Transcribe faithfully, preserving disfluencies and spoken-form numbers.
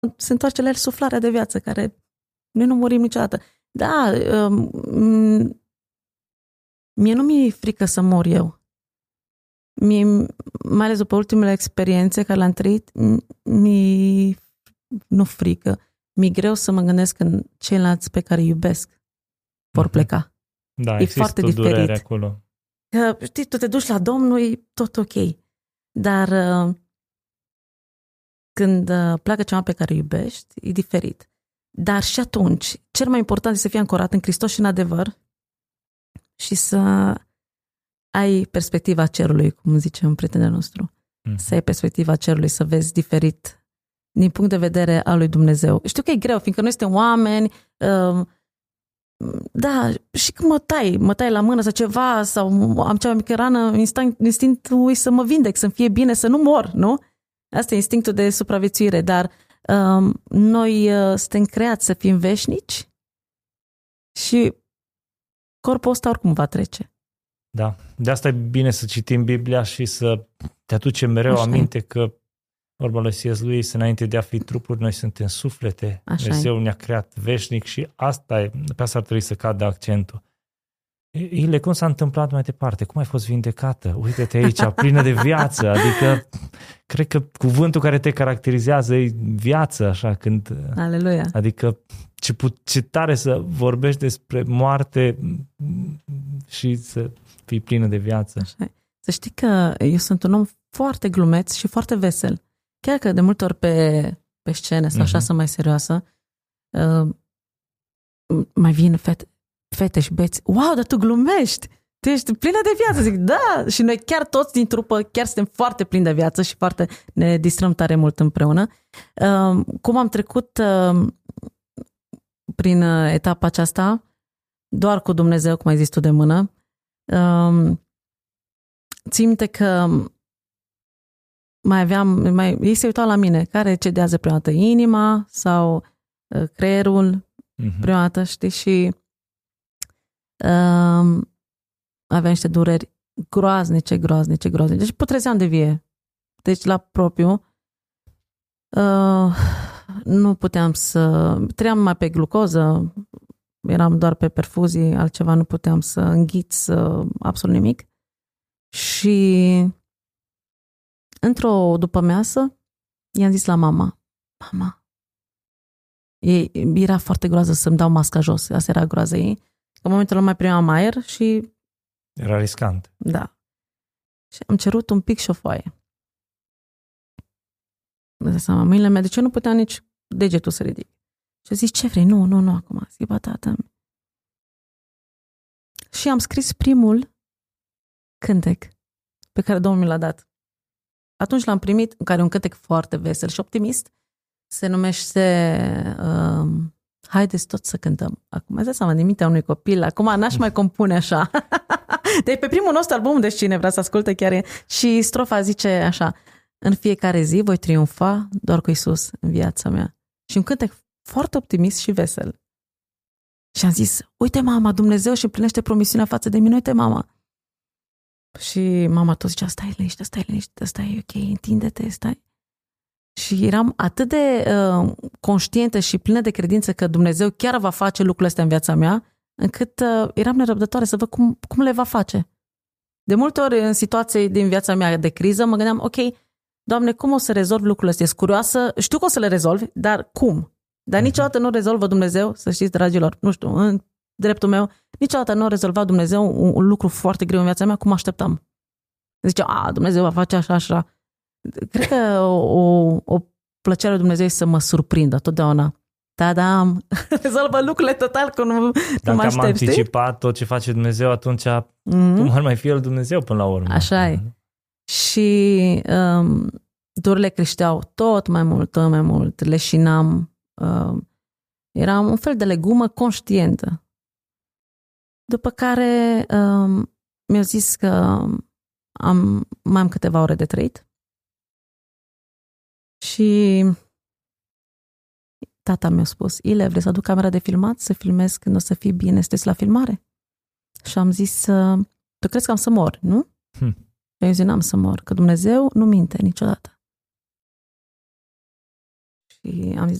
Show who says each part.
Speaker 1: se întoarce la el suflarea de viață, care noi nu murim niciodată. Da, um, mie nu mi-e frică să mor eu. Mie, mai ales după ultimele experiențe care le-am trăit, mi nu frică. Mi-e greu să mă gândesc în ceilalți pe care îi iubesc vor pleca.
Speaker 2: Da,
Speaker 1: e foarte diferit.
Speaker 2: Acolo.
Speaker 1: Că, știi, tu te duci la Domnul, e tot ok. Dar uh, când uh, pleacă ceva pe care îi iubești, e diferit. Dar și atunci, cel mai important este să fii ancorat în Hristos și în adevăr și să ai perspectiva cerului, cum zice un prieten nostru. Mm. Să ai perspectiva cerului, să vezi diferit din punct de vedere al lui Dumnezeu. Știu că e greu, fiindcă noi suntem oameni, uh, da, și când mă tai, mă tai la mână sau ceva, sau am cea mai mică rană, instinct, instinctul e să mă vindec, să-mi fie bine, să nu mor, nu? Asta e instinctul de supraviețuire, dar um, noi uh, suntem creați să fim veșnici și corpul ăsta oricum va trece.
Speaker 2: Da, de asta e bine să citim Biblia și să te aducem mereu Așa aminte e. că vorba lui C S. Lewis, înainte de a fi trupuri, noi suntem suflete. Așa Dumnezeu e. ne-a creat veșnic și asta e, pe asta ar trebui să cadă accentul. Ile, cum s-a întâmplat mai departe? Cum ai fost vindecată? Uite-te aici, plină de viață. Adică, cred că cuvântul care te caracterizează e viață, așa, când...
Speaker 1: Aleluia!
Speaker 2: Adică, ce, ce tare să vorbești despre moarte și să fii plină de viață.
Speaker 1: Așa. Să știi că eu sunt un om foarte glumeț și foarte vesel. Chiar că de multe ori pe, pe scene sau așa, uh-huh. sunt mai serioasă, uh, mai vin fete, fete și băieți, wow, dar tu glumești, tu ești plină de viață. Zic, da, și noi chiar toți din trupă, chiar suntem foarte plini de viață și foarte ne distrăm tare mult împreună. Uh, cum am trecut uh, prin etapa aceasta, doar cu Dumnezeu, cum ai zis tu, de mână, uh, țin minte că mai aveam, mai, ei se uitau la mine, care cedează prima dată, inima sau uh, creierul uh-huh. prima dată, știi, și uh, aveam niște dureri groaznice, groaznice, groaznice. Deci putrezeam de vie. Deci la propriu uh, nu puteam să... Trăiam mai pe glucoză, eram doar pe perfuzii, altceva nu puteam să înghiț uh, absolut nimic. Și într-o după-measă i-am zis la mama, mama, ei, era foarte groază să-mi dau masca jos, asta era groază ei, că în momentul ăla mai primeam aer și...
Speaker 2: Era riscant.
Speaker 1: Da. Și am cerut un pic și o foaie. Îmi dai seama, mâinile mele, de ce nu puteam nici degetul să ridic? Și a zis, ce vrei? Nu, nu, nu acum. Zic, ba, tată. Și am scris primul cântec pe care Domnul mi l-a dat. Atunci l-am primit, în care e un cântec foarte vesel și optimist, se numește uh, Haideți toți să cântăm. Acum, îți dai seama, din mintea unui copil, acum n-aș mai compune așa. Deci pe primul nostru album, deci cine vrea să asculte chiar e, și strofa zice așa, în fiecare zi voi triumfa doar cu Iisus în viața mea. Și un cântec foarte optimist și vesel. Și am zis, uite mama, Dumnezeu și împlinește promisiunea față de mine, uite mama. Și mama tot zicea, stai liniște, stai liniște, stai ok, întinde-te, stai. Și eram atât de uh, conștientă și plină de credință că Dumnezeu chiar va face lucrurile astea în viața mea, încât uh, eram nerăbdătoare să văd cum, cum le va face. De multe ori, în situații din viața mea de criză, mă gândeam, ok, Doamne, cum o să rezolv lucrurile astea? Ești curioasă, știu că o să le rezolvi, dar cum? Dar niciodată nu rezolvă Dumnezeu, să știți, dragilor, nu știu, în dreptul meu, niciodată nu a rezolvat Dumnezeu un, un lucru foarte greu în viața mea, cum așteptam. Zice, a, Dumnezeu va face așa, așa. Cred că o, o plăcere lui Dumnezeu este să mă surprindă totdeauna. Da-da, rezolvă lucrurile total cum nu, nu mă aștept.
Speaker 2: Dacă am anticipat tot ce face Dumnezeu, atunci mm-hmm. cum ar mai fi El Dumnezeu până la urmă?
Speaker 1: Așa e. Și um, durile creșteau tot mai mult, tot mai mult, leșinam. Um, eram un fel de legumă conștientă. După care um, mi-au zis că am, mai am câteva ore de trăit. Și tata mi-a spus, Ile, vrei să aduc camera de filmat, să filmez când o să fii bine, sunteți la filmare? Și am zis, tu crezi că am să mor, nu? Hm. Eu zic, n-am să mor, că Dumnezeu nu minte niciodată. Și am zis,